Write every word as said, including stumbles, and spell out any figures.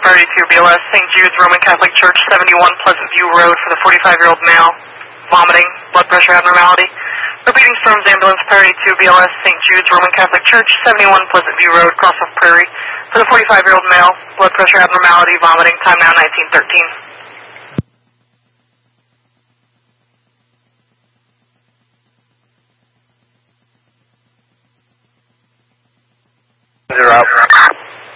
priority two B L S, Saint Jude's Roman Catholic Church, seventy-one Pleasant View Road for the forty-five-year-old male, vomiting, blood pressure abnormality. Repeating Storms Ambulance, priority two B L S, Saint Jude's Roman Catholic Church, seventy-one Pleasant View Road, Crossoff Prairie, for the forty-five-year-old male, blood pressure abnormality, vomiting, time now nineteen thirteen. Zero out.